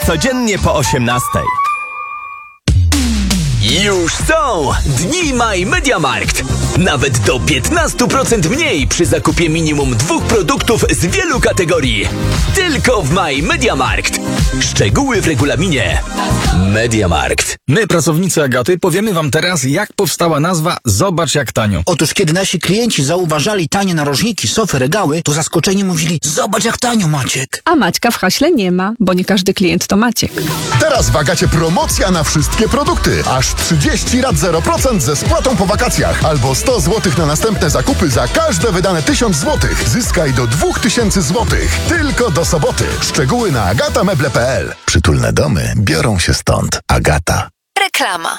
Codziennie po 18:00. Już są Dni My Mediamarkt. Nawet do 15% mniej przy zakupie minimum 2 produktów z wielu kategorii. Tylko w My Mediamarkt. Szczegóły w regulaminie. Mediamarkt. My, pracownicy Agaty, powiemy wam teraz, jak powstała nazwa Zobacz jak tanio. Otóż kiedy nasi klienci zauważali tanie narożniki, sofy, regały, to zaskoczeni mówili: zobacz jak tanio, Maciek. A Maćka w haśle nie ma, bo nie każdy klient to Maciek. Teraz w Agacie promocja na wszystkie produkty. Aż 30 rat 0% ze spłatą po wakacjach. Albo 100 zł na następne zakupy za każde wydane 1000 zł. Zyskaj do 2000 zł. Tylko do soboty. Szczegóły na agatameble.pl. Przytulne domy biorą się stąd. Agata. Reklama.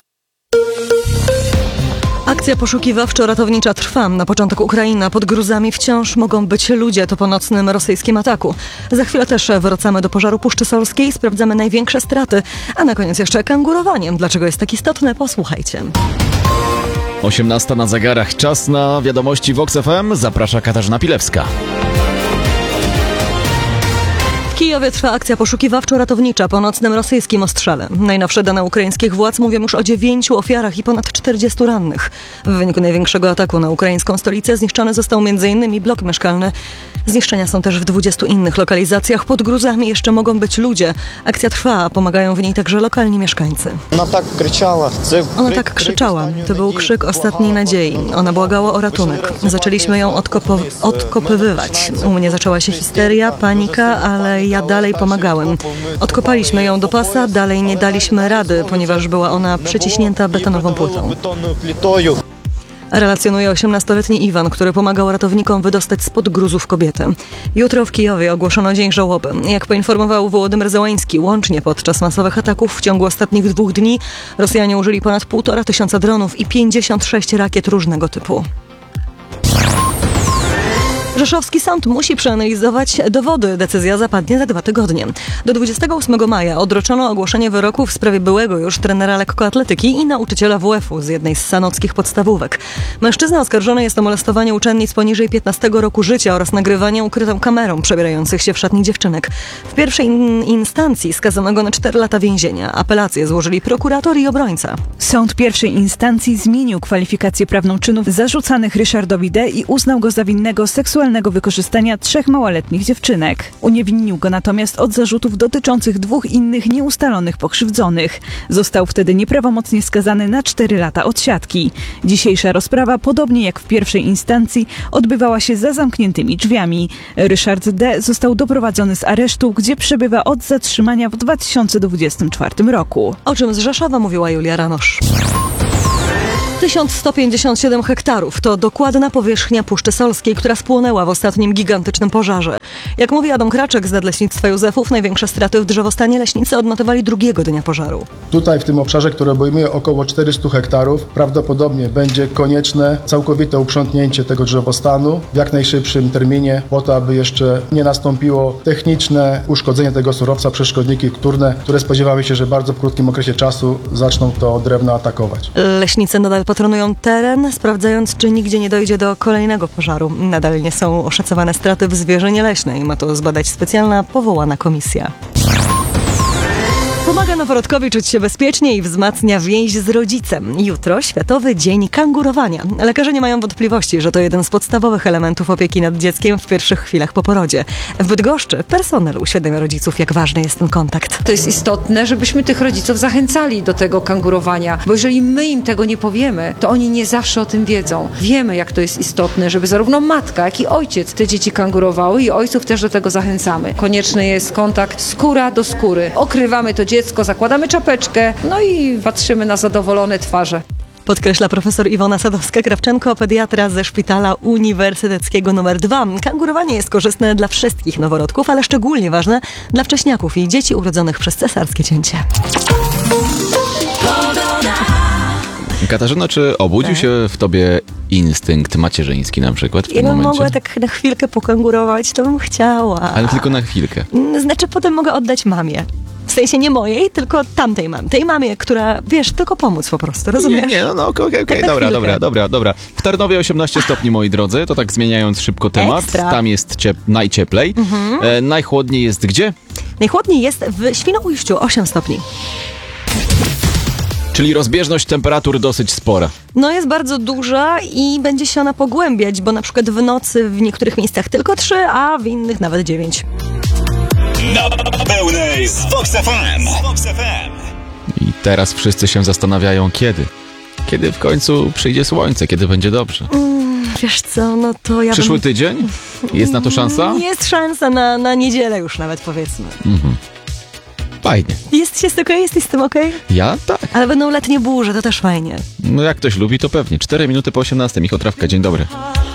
Akcja poszukiwawczo-ratownicza trwa. Na początek Ukraina. Pod gruzami wciąż mogą być ludzie. To po nocnym rosyjskim ataku. Za chwilę też wracamy do pożaru Puszczy Solskiej. Sprawdzamy największe straty. A na koniec jeszcze kangurowanie. Dlaczego jest tak istotne? Posłuchajcie. 18 na zegarach. Czas na wiadomości Vox FM. Zaprasza Katarzyna Pilewska. W Kijowie trwa akcja poszukiwawczo-ratownicza po nocnym rosyjskim ostrzale. Najnowsze dane ukraińskich władz mówią już o 9 ofiarach i ponad 40 rannych. W wyniku największego ataku na ukraińską stolicę zniszczony został m.in. blok mieszkalny. Zniszczenia są też w 20 innych lokalizacjach. Pod gruzami jeszcze mogą być ludzie. Akcja trwa, a pomagają w niej także lokalni mieszkańcy. Ona tak krzyczała. To był krzyk ostatniej nadziei. Ona błagała o ratunek. Zaczęliśmy ją odkopywywać. U mnie zaczęła się histeria, panika, ale ja dalej pomagałem. Odkopaliśmy ją do pasa, dalej nie daliśmy rady, ponieważ była ona przyciśnięta betonową płytą. Relacjonuje 18-letni Iwan, który pomagał ratownikom wydostać spod gruzów kobietę. Jutro w Kijowie ogłoszono dzień żałoby. Jak poinformował Wołodymyr Zełański, łącznie podczas masowych ataków w ciągu ostatnich 2 dni Rosjanie użyli ponad 1500 dronów i 56 rakiet różnego typu. Rzeszowski sąd musi przeanalizować dowody. Decyzja zapadnie za 2 tygodnie. Do 28 maja odroczono ogłoszenie wyroku w sprawie byłego już trenera lekkoatletyki i nauczyciela WF-u z jednej z sanockich podstawówek. Mężczyzna oskarżony jest o molestowanie uczennic poniżej 15 roku życia oraz nagrywanie ukrytą kamerą przebierających się w szatni dziewczynek. W pierwszej instancji skazano go na 4 lata więzienia. Apelację złożyli prokurator i obrońca. Sąd pierwszej instancji zmienił kwalifikację prawną czynów zarzucanych Ryszardowi D. i uznał go za winnego seksualnego wykorzystania 3 małoletnich dziewczynek. Uniewinnił go natomiast od zarzutów dotyczących 2 innych nieustalonych pokrzywdzonych. Został wtedy nieprawomocnie skazany na 4 lata odsiadki. Dzisiejsza rozprawa, podobnie jak w pierwszej instancji, odbywała się za zamkniętymi drzwiami. Ryszard D. został doprowadzony z aresztu, gdzie przebywa od zatrzymania w 2024 roku. O czym z Rzeszowa mówiła Julia Ranosz. 1157 hektarów to dokładna powierzchnia Puszczy Solskiej, która spłonęła w ostatnim gigantycznym pożarze. Jak mówi Adam Kraczek z Nadleśnictwa Józefów, największe straty w drzewostanie leśnicy odnotowali drugiego dnia pożaru. Tutaj w tym obszarze, który obejmuje około 400 hektarów, prawdopodobnie będzie konieczne całkowite uprzątnięcie tego drzewostanu w jak najszybszym terminie, po to, aby jeszcze nie nastąpiło techniczne uszkodzenie tego surowca przez szkodniki wtórne, które spodziewamy się, że bardzo w krótkim okresie czasu zaczną to drewno atakować. Leśnicy nadal patronują teren, sprawdzając, czy nigdzie nie dojdzie do kolejnego pożaru. Nadal nie są oszacowane straty w zwierzynie leśnej. Ma to zbadać specjalna, powołana komisja. Pomaga noworodkowi czuć się bezpiecznie i wzmacnia więź z rodzicem. Jutro Światowy Dzień Kangurowania. Lekarze nie mają wątpliwości, że to jeden z podstawowych elementów opieki nad dzieckiem w pierwszych chwilach po porodzie. W Bydgoszczy personel uświadamia rodziców, jak ważny jest ten kontakt. To jest istotne, żebyśmy tych rodziców zachęcali do tego kangurowania, bo jeżeli my im tego nie powiemy, to oni nie zawsze o tym wiedzą. Wiemy, jak to jest istotne, żeby zarówno matka, jak i ojciec te dzieci kangurowały i ojców też do tego zachęcamy. Konieczny jest kontakt skóra do skóry. Okrywamy to dziecko, zakładamy czapeczkę, no i patrzymy na zadowolone twarze. Podkreśla profesor Iwona Sadowska-Krawczenko, pediatra ze Szpitala Uniwersyteckiego nr 2. Kangurowanie jest korzystne dla wszystkich noworodków, ale szczególnie ważne dla wcześniaków i dzieci urodzonych przez cesarskie cięcie. Katarzyno, czy obudził się w tobie instynkt macierzyński na przykład w tym Jakbym momencie? mogła tak na chwilkę pokangurować, to bym chciała. Ale tylko na chwilkę. Znaczy potem mogę oddać mamie. W sensie nie mojej, tylko tamtej mamy. Tej mamie, która, wiesz, tylko pomóc po prostu, rozumiesz? Nie, okej, Tak na dobra, chwilkę. dobra. W Tarnowie 18 stopni, moi drodzy, to tak zmieniając szybko temat. Ekstra. Tam jest najcieplej. Najchłodniej jest gdzie? Najchłodniej jest w Świnoujściu, 8 stopni. Czyli rozbieżność temperatur dosyć spora. No jest bardzo duża i będzie się ona pogłębiać, bo na przykład w nocy w niektórych miejscach tylko 3, a w innych nawet 9. Na pełnej z Vox FM. I teraz wszyscy się zastanawiają kiedy. Kiedy w końcu przyjdzie słońce, kiedy będzie dobrze. Wiesz co, no to ja Przyszły tydzień? Jest na to szansa? Jest szansa na niedzielę już nawet, powiedzmy. Fajnie. Jesteś z tym okej? Ja? Tak. Ale będą letnie burze, to też fajnie. No jak ktoś lubi, to pewnie. 4 minuty po 18. Michał Trawka, dzień dobry.